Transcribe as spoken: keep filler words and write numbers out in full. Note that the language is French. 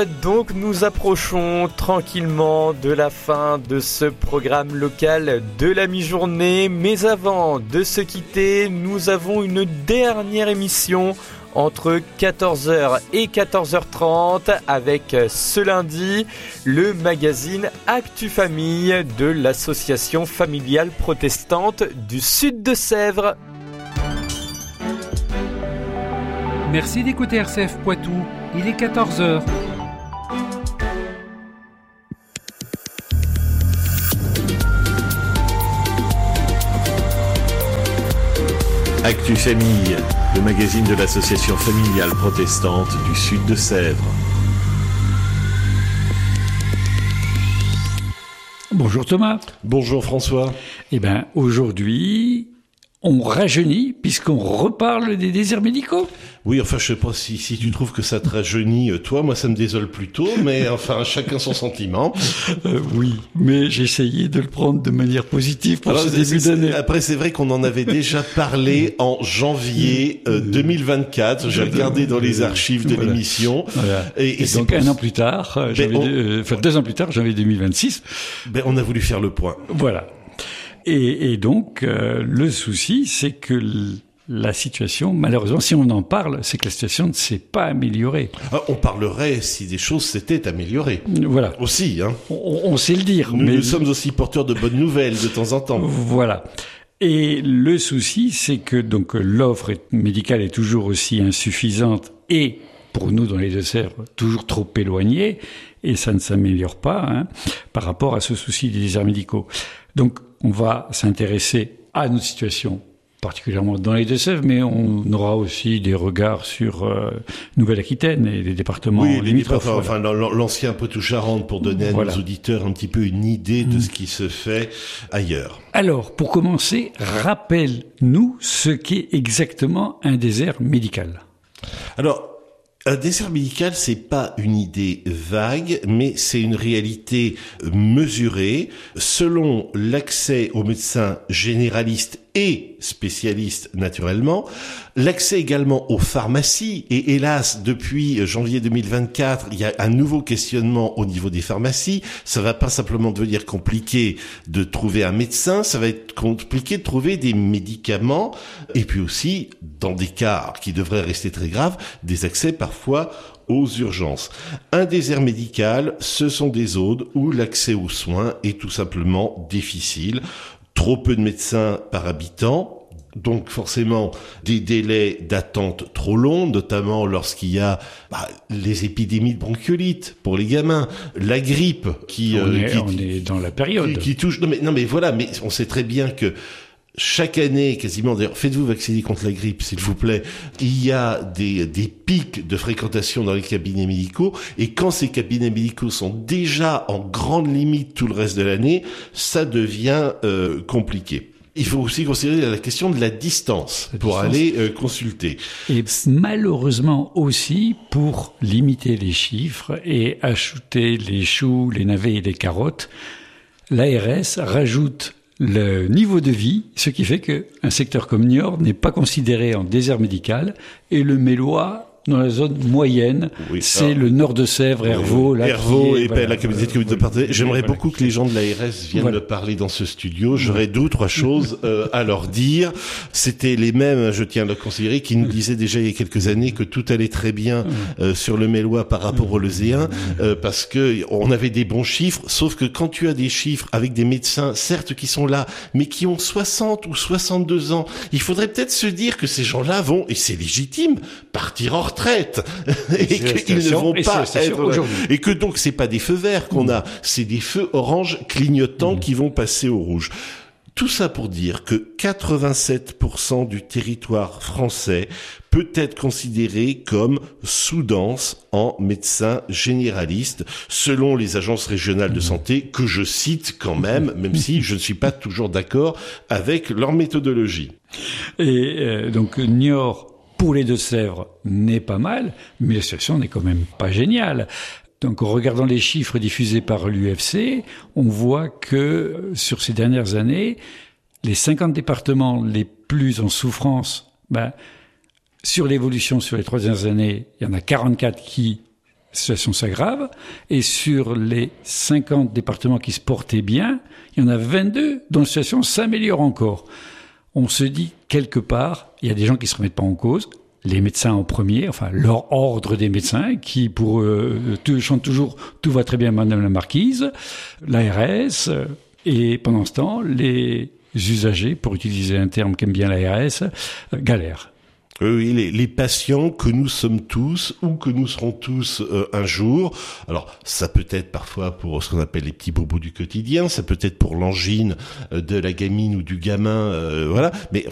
Donc nous approchons tranquillement de la fin de ce programme local de la mi-journée, mais avant de se quitter, nous avons une dernière émission entre quatorze heures et quatorze heures trente avec ce lundi le magazine Actu Famille de l'association familiale protestante du Sud de Sèvres. Merci d'écouter R C F Poitou, il est quatorze heures. Actu Famille, le magazine de l'association familiale protestante du Sud de Sèvres. Bonjour Thomas. Bonjour François. Eh bien, aujourd'hui, on rajeunit puisqu'on reparle des déserts médicaux. Oui, enfin, je sais pas si, si tu trouves que ça te rajeunit, toi, moi ça me désole plutôt, mais enfin, chacun son sentiment. Euh, oui, mais j'ai essayé de le prendre de manière positive pour Alors, ce début c'est, d'année. Après, c'est vrai qu'on en avait déjà parlé en janvier euh, deux mille vingt-quatre. J'ai regardé dans les archives de voilà. l'émission. Voilà. Et, et, et donc, pour... un an plus tard, j'avais, on... euh, enfin, deux ans plus tard, janvier deux mille vingt-six. Ben, on a voulu faire le point. Voilà. Et, et donc, euh, le souci, c'est que l- la situation, malheureusement, si on en parle, c'est que la situation ne s'est pas améliorée. Ah, on parlerait si des choses s'étaient améliorées. Voilà. Aussi, hein. On, on sait le dire. Nous, mais nous sommes aussi porteurs de bonnes nouvelles de temps en temps. Voilà. Et le souci, c'est que donc l'offre médicale est toujours aussi insuffisante et, pour nous dans les Deux-Sèvres, toujours trop éloignée, et ça ne s'améliore pas hein, par rapport à ce souci des déserts médicaux. Donc, on va s'intéresser à notre situation, particulièrement dans les Deux-Sèvres, mais on aura aussi des regards sur euh, Nouvelle-Aquitaine et les départements oui, limitrophes. Les enfin, voilà. L'ancien Poitou-Charentes, pour donner à voilà. nos auditeurs un petit peu une idée de mmh. ce qui se fait ailleurs. Alors, pour commencer, rappelle-nous ce qu'est exactement un désert médical. Alors, un désert médical, c'est pas une idée vague, mais c'est une réalité mesurée selon l'accès aux médecins généralistes et spécialistes naturellement, l'accès également aux pharmacies, et hélas, depuis janvier deux mille vingt-quatre, il y a un nouveau questionnement au niveau des pharmacies. Ça va pas simplement devenir compliqué de trouver un médecin, ça va être compliqué de trouver des médicaments, et puis aussi, dans des cas qui devraient rester très graves, des accès parfois aux urgences. Un désert médical, ce sont des zones où l'accès aux soins est tout simplement difficile. Trop peu de médecins par habitant, donc forcément des délais d'attente trop longs, notamment lorsqu'il y a bah, les épidémies de bronchiolite pour les gamins, la grippe qui... On, euh, est, qui, on est dans la période. Qui, qui touche... Non mais, non mais voilà, mais on sait très bien que chaque année, quasiment, d'ailleurs, faites-vous vacciner contre la grippe, s'il vous plaît. Il y a des, des pics de fréquentation dans les cabinets médicaux, et quand ces cabinets médicaux sont déjà en grande limite tout le reste de l'année, ça devient euh, compliqué. Il faut aussi considérer la question de la distance la pour distance. aller euh, consulter. Et malheureusement aussi, pour limiter les chiffres et acheter les choux, les navets et les carottes, l'A R S rajoute le niveau de vie, ce qui fait qu'un secteur comme Niort n'est pas considéré en désert médical, et le Mélois, dans la zone moyenne, oui, c'est alors, le nord de Sèvres, Hervaux. Là, Hervaux est, et voilà, la communauté de communes de partenariat. J'aimerais voilà, beaucoup que les gens de l'A R S viennent voilà. me parler dans ce studio. J'aurais deux ou trois choses euh, à leur dire. C'était les mêmes, je tiens à le considérer, qui nous disaient déjà il y a quelques années que tout allait très bien euh, sur le Mélois par rapport au Leuséen, euh, parce que on avait des bons chiffres, sauf que quand tu as des chiffres avec des médecins, certes qui sont là, mais qui ont soixante ou soixante-deux ans, il faudrait peut-être se dire que ces gens-là vont, et c'est légitime, partir en retraite et qu'ils ne vont pas être aujourd'hui. Et que donc c'est pas des feux verts qu'on a, c'est des feux orange clignotants mmh. qui vont passer au rouge. Tout ça pour dire que quatre-vingt-sept pour cent du territoire français peut être considéré comme sous-dense en médecins généralistes, selon les agences régionales de santé, que je cite quand même, même si je ne suis pas toujours d'accord avec leur méthodologie. Et euh, donc Niort, pour les Deux-Sèvres, n'est pas mal, mais la situation n'est quand même pas géniale. Donc, en regardant les chiffres diffusés par l'U F C, on voit que sur ces dernières années, les cinquante départements les plus en souffrance, ben, sur l'évolution sur les trois dernières années, il y en a quarante-quatre qui la situation s'aggrave. Et sur les cinquante départements qui se portaient bien, il y en a vingt-deux dont la situation s'améliore encore. On se dit, quelque part, il y a des gens qui se remettent pas en cause. Les médecins en premier, enfin leur ordre des médecins, qui pour eux chantent toujours « tout va très bien, madame la marquise », l'A R S, et pendant ce temps, les usagers, pour utiliser un terme qu'aime bien l'A R S, galèrent. Oui, les, les patients que nous sommes tous ou que nous serons tous euh, un jour. Alors, ça peut être parfois pour ce qu'on appelle les petits bobos du quotidien, ça peut être pour l'angine euh, de la gamine ou du gamin, euh, voilà. Mais